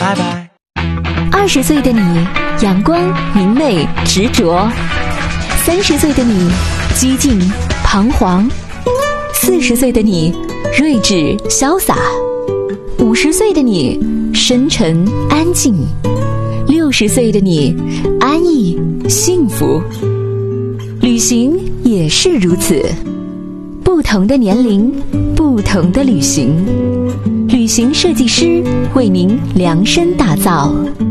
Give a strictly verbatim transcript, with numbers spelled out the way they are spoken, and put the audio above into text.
拜拜。 二十岁的你，阳光明媚执着；三十岁的你，激进彷徨；四十岁的你，睿智潇洒；五十岁的你，深沉安静；六十岁的你，安逸幸福。旅行也是如此，不同的年龄，不同的旅行。旅行设计师为您量身打造。